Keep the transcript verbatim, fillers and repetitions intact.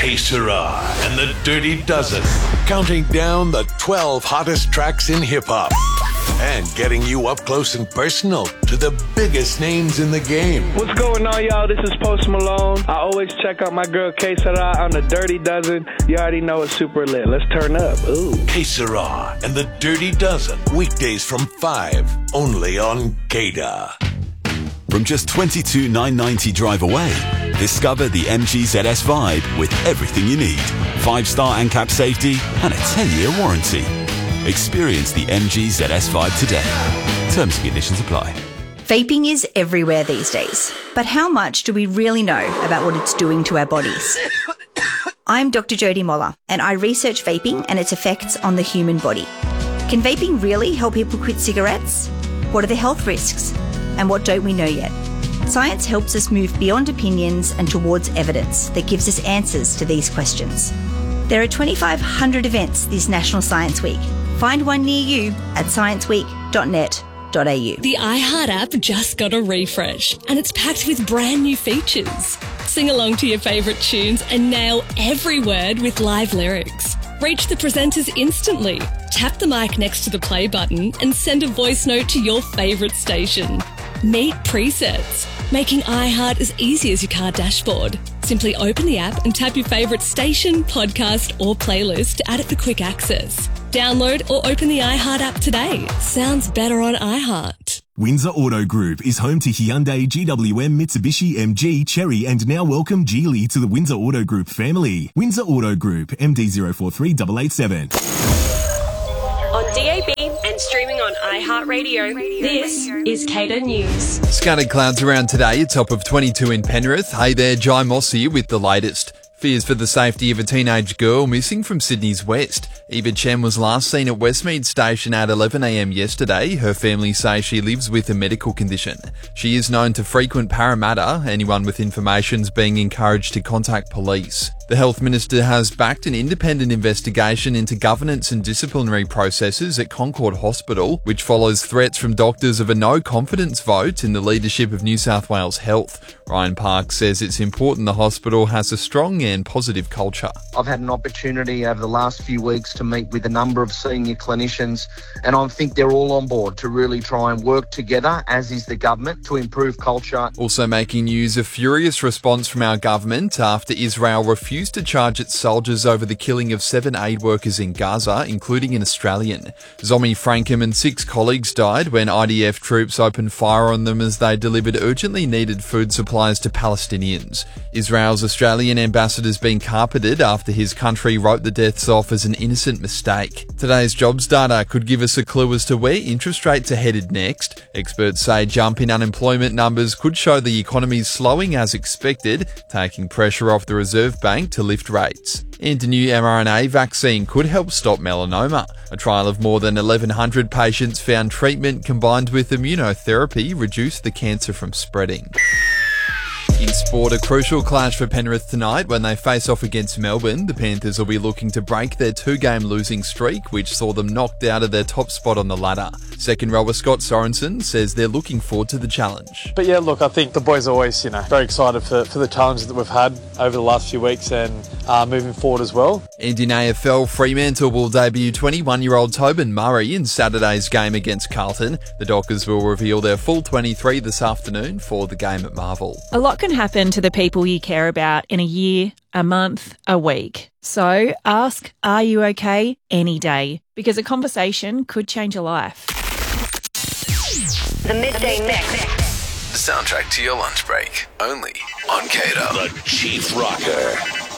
Que Sera and the Dirty Dozen, counting down the twelve hottest tracks in hip-hop and getting you up close and personal to the biggest names in the game. What's going on, y'all? This is Post Malone. I always check out my girl Que Sera on the Dirty Dozen. You already know it's super lit. Let's turn up. Ooh. Que Sera and the Dirty Dozen, weekdays from five, only on Kada. From just twenty-two thousand nine hundred ninety drive away, discover the M G Z S Vibe with everything you need. Five-star ANCAP safety and a ten-year warranty. Experience the M G Z S Vibe today. Terms and conditions apply. Vaping is everywhere these days, but how much do we really know about what it's doing to our bodies? I'm Doctor Jodie Moller, and I research vaping and its effects on the human body. Can vaping really help people quit cigarettes? What are the health risks? And what don't we know yet? Science helps us move beyond opinions and towards evidence that gives us answers to these questions. There are twenty-five hundred events this National Science Week. Find one near you at science week dot net dot a u. The iHeart app just got a refresh and it's packed with brand new features. Sing along to your favourite tunes and nail every word with live lyrics. Reach the presenters instantly. Tap the mic next to the play button and send a voice note to your favourite station. Meet presets, making iHeart as easy as your car dashboard. Simply open the app and tap your favourite station, podcast or playlist to add it for quick access. Download or open the iHeart app today. Sounds better on iHeart. Windsor Auto Group is home to Hyundai, G W M, Mitsubishi, M G, Chery and now welcome Geely to the Windsor Auto Group family. Windsor Auto Group, M D zero four three eight eight seven. On D A B and streaming on iHeartRadio, this is Kada News. Scattered clouds around today, a top of twenty-two in Penrith. Hey there, Jai Moss here with the latest. Fears for the safety of a teenage girl missing from Sydney's west. Eva Chen was last seen at Westmead Station at eleven a m yesterday. Her family say she lives with a medical condition. She is known to frequent Parramatta. Anyone with information is being encouraged to contact police. The Health Minister has backed an independent investigation into governance and disciplinary processes at Concord Hospital, which follows threats from doctors of a no-confidence vote in the leadership of New South Wales Health. Ryan Park says it's important the hospital has a strong and positive culture. I've had an opportunity over the last few weeks to meet with a number of senior clinicians, and I think they're all on board to really try and work together, as is the government, to improve culture. Also making news, a furious response from our government after Israel refused to charge its soldiers over the killing of seven aid workers in Gaza, including an Australian. Zomi Frankham and six colleagues died when I D F troops opened fire on them as they delivered urgently needed food supplies to Palestinians. Israel's Australian ambassador's been carpeted after his country wrote the deaths off as an innocent mistake. Today's jobs data could give us a clue as to where interest rates are headed next. Experts say jump in unemployment numbers could show the economy's slowing as expected, taking pressure off the Reserve Bank to lift rates. And a new mRNA vaccine could help stop melanoma. A trial of more than eleven hundred patients found treatment combined with immunotherapy reduced the cancer from spreading. In sport, a crucial clash for Penrith tonight when they face off against Melbourne. The Panthers will be looking to break their two-game losing streak, which saw them knocked out of their top spot on the ladder. Second rower Scott Sorensen says they're looking forward to the challenge. But yeah, look, I think the boys are always, you know, very excited for, for the challenges that we've had over the last few weeks and uh, moving forward as well. And in A F L, Fremantle will debut twenty-one-year-old Tobin Murray in Saturday's game against Carlton. The Dockers will reveal their full twenty-three this afternoon for the game at Marvel. A lot can happen to the people you care about in a year, a month, a week. So ask, are you okay, any day? Because a conversation could change a life. The Midday Mix. The soundtrack to your lunch break, only on Kada. The Chief Rocker.